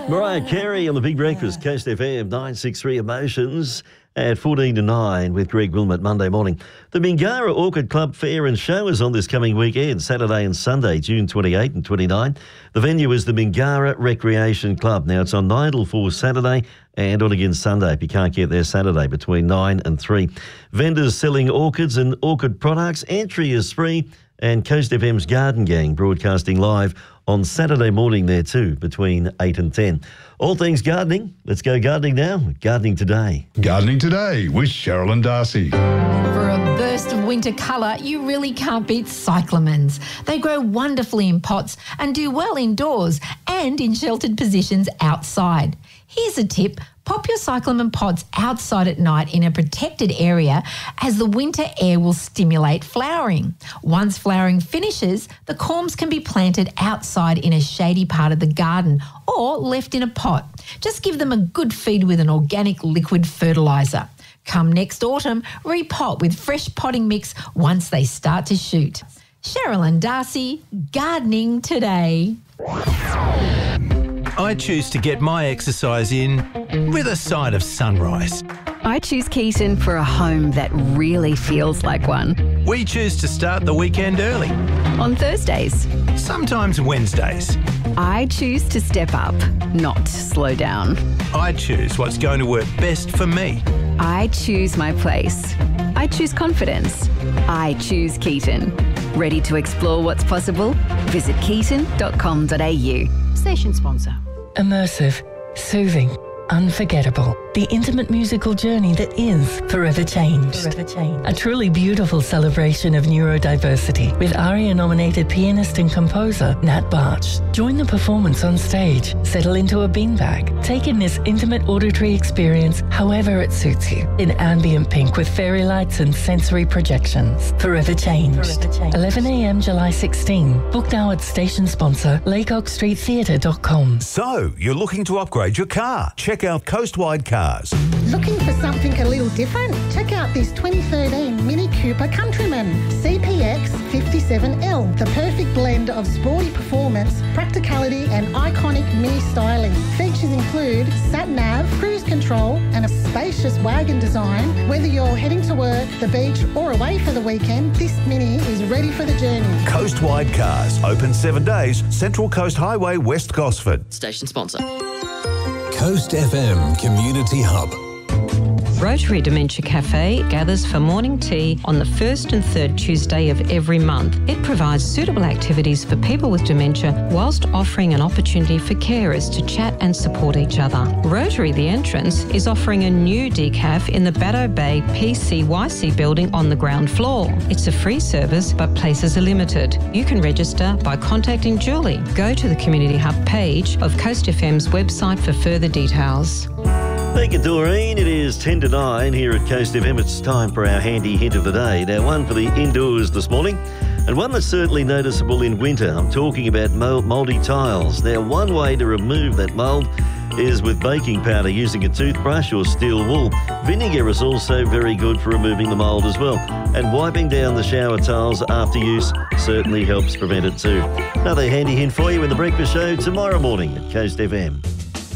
Mariah Carey on the Big Breakfast, Coast FM 963 Emotions at 14 to 9 with Greg Wilmot Monday morning. The Mingara Orchid Club Fair and Show is on this coming weekend, Saturday and Sunday, June 28 and 29. The venue is the Mingara Recreation Club. Now, it's on 9 till 4 Saturday and on again Sunday if you can't get there Saturday between 9 and 3. Vendors selling orchids and orchid products. Entry is free, and Coast FM's Garden Gang broadcasting live on Saturday morning there too, between 8 and 10. All things gardening. Let's go gardening now. Gardening Today. Gardening Today with Cheryl and Darcy. For a burst of winter colour, you really can't beat cyclamens. They grow wonderfully in pots and do well indoors and in sheltered positions outside. Here's a tip. Pop your cyclamen pots outside at night in a protected area, as the winter air will stimulate flowering. Once flowering finishes, the corms can be planted outside in a shady part of the garden or left in a pot. Just give them a good feed with an organic liquid fertiliser. Come next autumn, repot with fresh potting mix once they start to shoot. Cheryl and Darcy, Gardening Today. I choose to get my exercise in with a side of sunrise. I choose Keaton for a home that really feels like one. We choose to start the weekend early. On Thursdays. Sometimes Wednesdays. I choose to step up, not slow down. I choose what's going to work best for me. I choose my place. I choose confidence. I choose Keaton. Ready to explore what's possible? Visit keaton.com.au. Station sponsor. Immersive, soothing, unforgettable. The intimate musical journey that is Forever Changed. A truly beautiful celebration of neurodiversity with ARIA-nominated pianist and composer Nat Barch. Join the performance on stage, settle into a beanbag, take in this intimate auditory experience however it suits you, in ambient pink with fairy lights and sensory projections. Forever Changed. 11 a.m. July 16. Book now at station sponsor lakeoakstreettheatre.com. So, you're looking to upgrade your car? Check out Coastwide Cars. Looking for something a little different? Check out this 2013 Mini Cooper Countryman CPX 57L, the perfect blend of sporty performance, practicality and iconic mini styling. Features include sat-nav, cruise control and a spacious wagon design. Whether you're heading to work, the beach or away for the weekend, this Mini is ready for the journey. Coastwide Cars, open 7 days, Central Coast Highway, West Gosford. Station sponsor. Coast FM Community Hub. Rotary Dementia Cafe gathers for morning tea on the first and third Tuesday of every month. It provides suitable activities for people with dementia whilst offering an opportunity for carers to chat and support each other. Rotary The Entrance is offering a new decaf in the Baddo Bay PCYC building on the ground floor. It's a free service, but places are limited. You can register by contacting Julie. Go to the Community Hub page of Coast FM's website for further details. Thank you, Doreen. It is 10 to 9 here at Coast FM. It's time for our handy hint of the day. Now, one for the indoors this morning, and one that's certainly noticeable in winter. I'm talking about mouldy tiles. Now, one way to remove that mould is with baking powder using a toothbrush or steel wool. Vinegar is also very good for removing the mould as well. And wiping down the shower tiles after use certainly helps prevent it too. Another handy hint for you in the breakfast show tomorrow morning at Coast FM.